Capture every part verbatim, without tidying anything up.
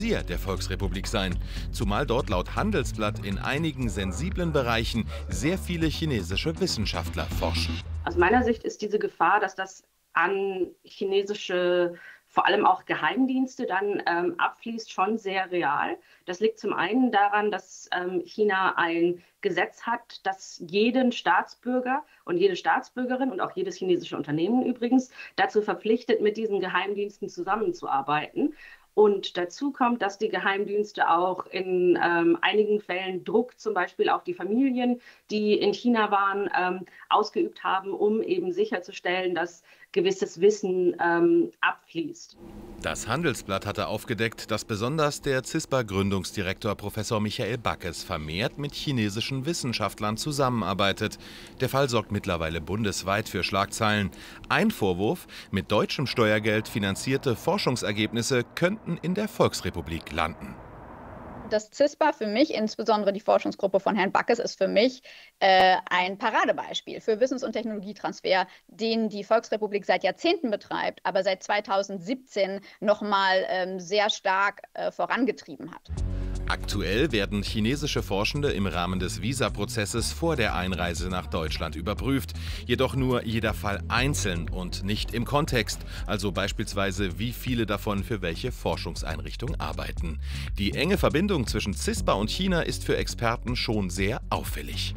der Volksrepublik sein, zumal dort laut Handelsblatt in einigen sensiblen Bereichen sehr viele chinesische Wissenschaftler forschen. Aus meiner Sicht ist diese Gefahr, dass das an chinesische, vor allem auch Geheimdienste dann ähm, abfließt, schon sehr real. Das liegt zum einen daran, dass ähm, China ein Gesetz hat, das jeden Staatsbürger und jede Staatsbürgerin und auch jedes chinesische Unternehmen übrigens dazu verpflichtet, mit diesen Geheimdiensten zusammenzuarbeiten. Und dazu kommt, dass die Geheimdienste auch in ähm, einigen Fällen Druck, zum Beispiel auf die Familien, die in China waren, ähm, ausgeübt haben, um eben sicherzustellen, dass gewisses Wissen ähm, abfließt. Das Handelsblatt hatte aufgedeckt, dass besonders der CISPA-Gründungsdirektor Professor Michael Backes vermehrt mit chinesischen Wissenschaftlern zusammenarbeitet. Der Fall sorgt mittlerweile bundesweit für Schlagzeilen. Ein Vorwurf: Mit deutschem Steuergeld finanzierte Forschungsergebnisse könnten in der Volksrepublik landen. Das CISPA für mich, insbesondere die Forschungsgruppe von Herrn Backes, ist für mich äh, ein Paradebeispiel für Wissens- und Technologietransfer, den die Volksrepublik seit Jahrzehnten betreibt, aber seit zweitausendsiebzehn noch mal ähm, sehr stark äh, vorangetrieben hat. Aktuell werden chinesische Forschende im Rahmen des Visaprozesses vor der Einreise nach Deutschland überprüft. Jedoch nur jeder Fall einzeln und nicht im Kontext. Also beispielsweise, wie viele davon für welche Forschungseinrichtung arbeiten. Die enge Verbindung zwischen CISPA und China ist für Experten schon sehr auffällig.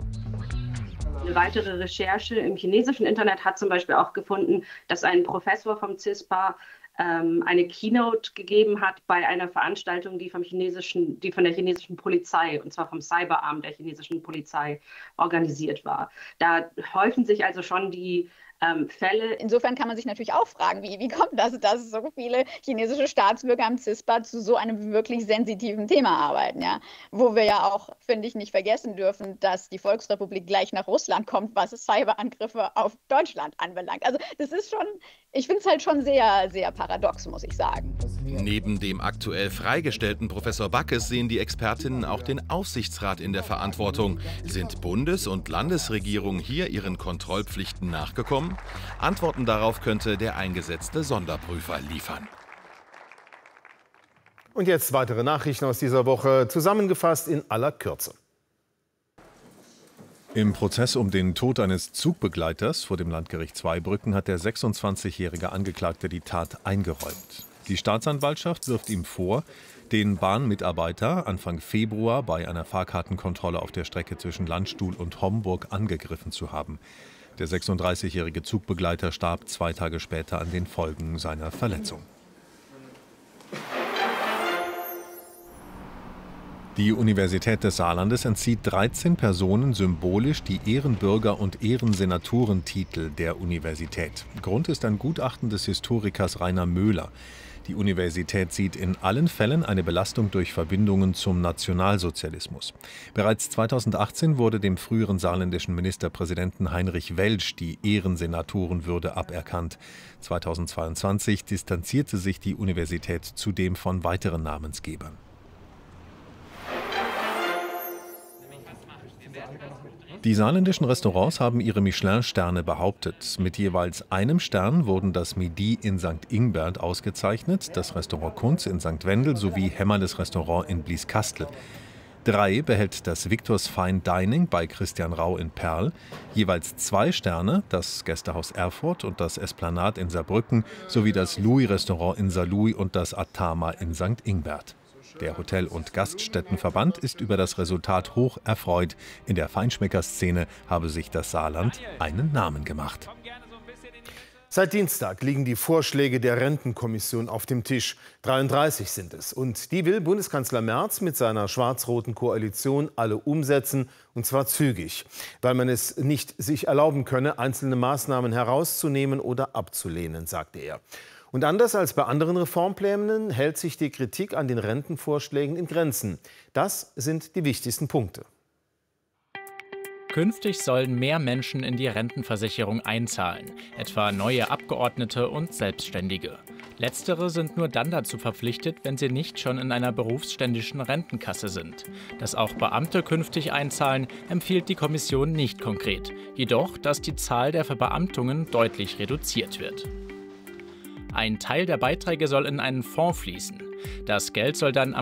Eine weitere Recherche im chinesischen Internet hat zum Beispiel auch gefunden, dass ein Professor vom CISPA eine Keynote gegeben hat bei einer Veranstaltung, die, vom chinesischen, die von der chinesischen Polizei, und zwar vom Cyberarm der chinesischen Polizei, organisiert war. Da häufen sich also schon die ähm, Fälle. Insofern kann man sich natürlich auch fragen, wie, wie kommt das, dass so viele chinesische Staatsbürger am CISPA zu so einem wirklich sensitiven Thema arbeiten, ja? Wo wir ja auch, finde ich, nicht vergessen dürfen, dass die Volksrepublik gleich nach Russland kommt, was Cyberangriffe auf Deutschland anbelangt. Also das ist schon, ich finde es halt schon sehr, sehr paradox, muss ich sagen. Neben dem aktuell freigestellten Professor Backes sehen die Expertinnen auch den Aufsichtsrat in der Verantwortung. Sind Bundes- und Landesregierungen hier ihren Kontrollpflichten nachgekommen? Antworten darauf könnte der eingesetzte Sonderprüfer liefern. Und jetzt weitere Nachrichten aus dieser Woche, zusammengefasst in aller Kürze. Im Prozess um den Tod eines Zugbegleiters vor dem Landgericht Zweibrücken hat der sechsundzwanzigjährige Angeklagte die Tat eingeräumt. Die Staatsanwaltschaft wirft ihm vor, den Bahnmitarbeiter Anfang Februar bei einer Fahrkartenkontrolle auf der Strecke zwischen Landstuhl und Homburg angegriffen zu haben. Der sechsunddreißigjährige Zugbegleiter starb zwei Tage später an den Folgen seiner Verletzung. Die Universität des Saarlandes entzieht dreizehn Personen symbolisch die Ehrenbürger- und Ehrensenatorentitel der Universität. Grund ist ein Gutachten des Historikers Rainer Möhler. Die Universität sieht in allen Fällen eine Belastung durch Verbindungen zum Nationalsozialismus. Bereits zweitausendachtzehn wurde dem früheren saarländischen Ministerpräsidenten Heinrich Welsch die Ehrensenatorenwürde aberkannt. zweitausendzweiundzwanzig distanzierte sich die Universität zudem von weiteren Namensgebern. Die saarländischen Restaurants haben ihre Michelin-Sterne behauptet. Mit jeweils einem Stern wurden das Midi in Sankt Ingbert ausgezeichnet, das Restaurant Kunz in Sankt Wendel sowie Hämmerles Restaurant in Blieskastel. Drei behält das Victors Fine Dining bei Christian Rau in Perl. Jeweils zwei Sterne das Gästehaus Erfurt und das Esplanade in Saarbrücken sowie das Louis-Restaurant in Saarlouis und das Atama in Sankt Ingbert. Der Hotel- und Gaststättenverband ist über das Resultat hoch erfreut. In der Feinschmeckerszene habe sich das Saarland einen Namen gemacht. Seit Dienstag liegen die Vorschläge der Rentenkommission auf dem Tisch. dreiunddreißig sind es. Und die will Bundeskanzler Merz mit seiner schwarz-roten Koalition alle umsetzen, und zwar zügig. Weil man es nicht sich erlauben könne, einzelne Maßnahmen herauszunehmen oder abzulehnen, sagte er. Und anders als bei anderen Reformplänen hält sich die Kritik an den Rentenvorschlägen in Grenzen. Das sind die wichtigsten Punkte. Künftig sollen mehr Menschen in die Rentenversicherung einzahlen, etwa neue Abgeordnete und Selbstständige. Letztere sind nur dann dazu verpflichtet, wenn sie nicht schon in einer berufsständischen Rentenkasse sind. Dass auch Beamte künftig einzahlen, empfiehlt die Kommission nicht konkret. Jedoch, dass die Zahl der Verbeamtungen deutlich reduziert wird. Ein Teil der Beiträge soll in einen Fonds fließen. Das Geld soll dann am